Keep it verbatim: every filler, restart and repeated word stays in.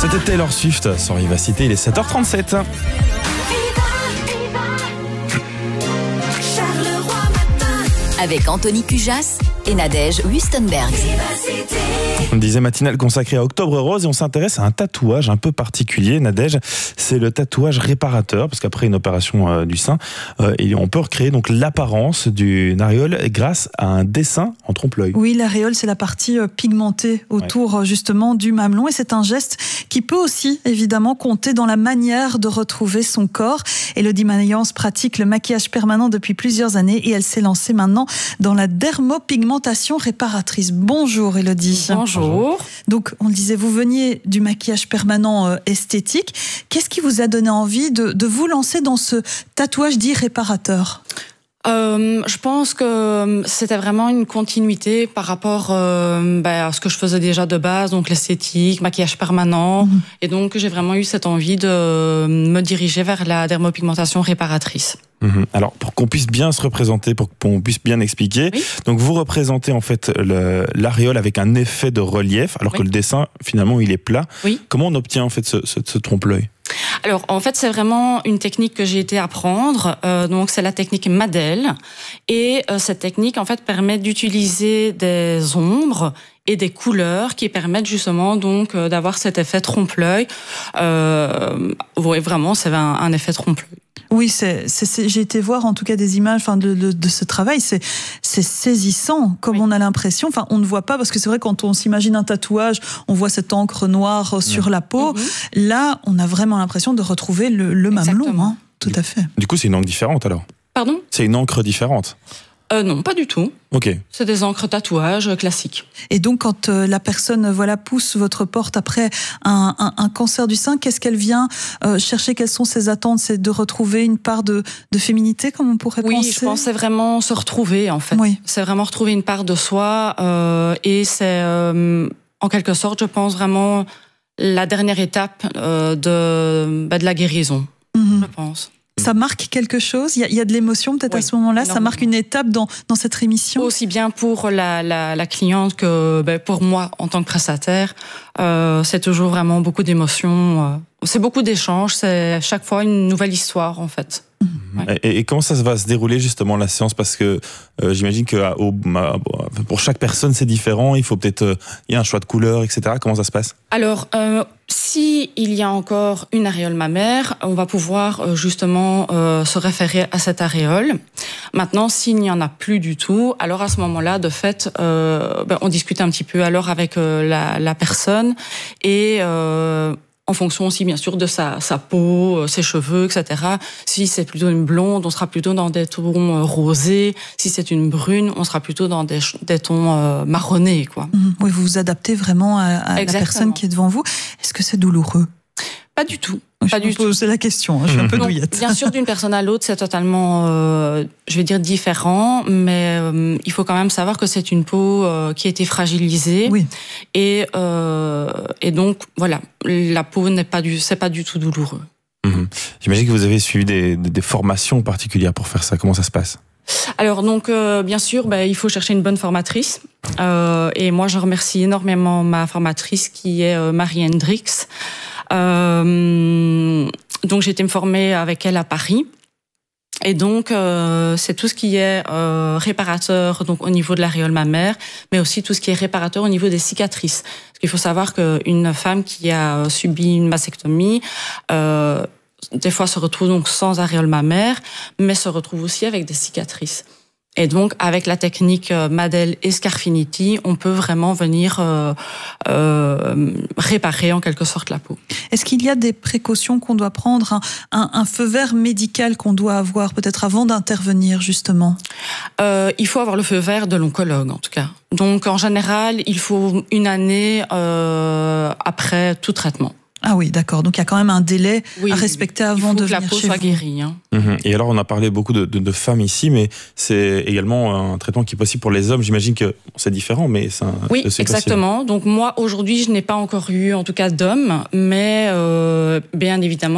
C'était Taylor Swift sur Vivacité, il est sept heures trente-sept. Avec Anthony Cujas et Nadège Wustenberg. On disait matinale consacrée à Octobre Rose et on s'intéresse à un tatouage un peu particulier, Nadège. C'est le tatouage réparateur, parce qu'après une opération euh, du sein, euh, on peut recréer donc l'apparence d'une aréole grâce à un dessin en trompe-l'œil. Oui, l'aréole, c'est la partie pigmentée autour ouais. justement du mamelon, et c'est un geste qui peut aussi évidemment compter dans la manière de retrouver son corps. Élodie Mayence pratique le maquillage permanent depuis plusieurs années et elle s'est lancée maintenant dans la dermopigmentation réparatrice. Bonjour Élodie. Bonjour. Donc, on le disait, vous veniez du maquillage permanent euh, esthétique. Qu'est-ce qui vous a donné envie de, de vous lancer dans ce tatouage dit réparateur ? Euh, je pense que c'était vraiment une continuité par rapport euh, ben, à ce que je faisais déjà de base, donc l'esthétique, maquillage permanent. Mmh. Et donc, j'ai vraiment eu cette envie de me diriger vers la dermopigmentation réparatrice. Mmh. Alors, pour qu'on puisse bien se représenter, pour qu'on puisse bien expliquer, oui. donc vous représentez en fait le, l'aréole avec un effet de relief, alors oui. que le dessin, finalement, il est plat. Oui. Comment on obtient en fait ce, ce, ce trompe-l'œil ? Alors, en fait, c'est vraiment une technique que j'ai été apprendre. Euh, donc, c'est la technique Madel. Et euh, cette technique, en fait, permet d'utiliser des ombres et des couleurs qui permettent justement donc euh, d'avoir cet effet trompe-l'œil. Euh, oui, vraiment, c'est un, un effet trompe-l'œil. Oui, c'est, c'est, c'est, j'ai été voir en tout cas des images enfin, de, de, de ce travail. C'est, c'est saisissant, comme oui. on a l'impression. Enfin, on ne voit pas, parce que c'est vrai, quand on s'imagine un tatouage, on voit cette encre noire sur oui. la peau. Mm-hmm. Là, on a vraiment l'impression de retrouver le, le mamelon. Hein. Tout du, à fait. Du coup, c'est une encre différente alors ? Pardon ? C'est une encre différente ? Euh, non, pas du tout. Ok. C'est des encres tatouages classiques. Et donc, quand euh, la personne voilà pousse votre porte après un, un, un cancer du sein, qu'est-ce qu'elle vient euh, chercher ? Quelles sont ses attentes ? C'est de retrouver une part de, de féminité, comme on pourrait oui, penser ? Oui, je pense que c'est vraiment se retrouver, en fait. Oui. C'est vraiment retrouver une part de soi. Euh, et c'est, euh, en quelque sorte, je pense vraiment la dernière étape euh, de, bah, de la guérison, mm-hmm. je pense. Ça marque quelque chose ? Il y a, il y a de l'émotion peut-être oui, à ce moment-là ? Ça marque une étape dans, dans cette rémission ? Aussi bien pour la, la, la cliente que ben, pour moi en tant que prestataire. Euh, c'est toujours vraiment beaucoup d'émotions. C'est beaucoup d'échanges. C'est chaque fois une nouvelle histoire en fait. Ouais. Et, et comment ça va se dérouler justement la séance ? Parce que euh, j'imagine que à, au, à, pour chaque personne c'est différent. Il faut peut-être euh, il y a un choix de couleurs, et cetera. Comment ça se passe ? Alors euh, si il y a encore une aréole mammaire, on va pouvoir euh, justement euh, se référer à cette aréole. Maintenant, s'il n'y en a plus du tout, alors à ce moment-là, de fait, euh, ben, on discute un petit peu alors avec euh, la, la personne et euh, en fonction aussi, bien sûr, de sa, sa peau, ses cheveux, et cetera. Si c'est plutôt une blonde, on sera plutôt dans des tons rosés. Si c'est une brune, on sera plutôt dans des, des tons euh, marronnés, quoi. Mmh, oui, vous vous adaptez vraiment à, à la personne qui est devant vous. Est-ce que c'est douloureux ? Pas du tout. Je pas du tout. C'est la question. Je suis un peu Donc, douillette. Bien sûr, d'une personne à l'autre, c'est totalement, euh, je vais dire, différent. Mais euh, il faut quand même savoir que c'est une peau euh, qui a été fragilisée. Oui. Et, euh, et donc, voilà, la peau n'est pas du, c'est pas du tout douloureux. Mmh. J'imagine que vous avez suivi des, des, des formations particulières pour faire ça. Comment ça se passe ? Alors donc euh, bien sûr, bah, il faut chercher une bonne formatrice. Euh, et moi, je remercie énormément ma formatrice qui est euh, Marie Hendrix. Euh, donc j'ai été me former avec elle à Paris. Et donc euh, c'est tout ce qui est euh, réparateur donc au niveau de l'aréole mammaire, mais aussi tout ce qui est réparateur au niveau des cicatrices. Parce qu'il faut savoir qu'une femme qui a subi une mastectomie euh, des fois se retrouve donc sans aréole mammaire, mais se retrouve aussi avec des cicatrices. Et donc, avec la technique Madel et Scarfiniti, on peut vraiment venir euh, euh, réparer en quelque sorte la peau. Est-ce qu'il y a des précautions qu'on doit prendre, un, un, un feu vert médical qu'on doit avoir peut-être avant d'intervenir justement ? euh, Il faut avoir le feu vert de l'oncologue en tout cas. Donc, en général, il faut une année euh, après tout traitement. Ah oui, d'accord. Donc il y a quand même un délai oui, à respecter avant de venir chez vous. Il faut que la peau soit guérie. Hein. Mmh. Et alors, on a parlé beaucoup de, de, de femmes ici, mais c'est également un traitement qui est possible pour les hommes. J'imagine que c'est différent, mais c'est un, oui, c'est exactement. Donc moi, aujourd'hui, je n'ai pas encore eu, en tout cas, d'hommes, mais euh, bien évidemment.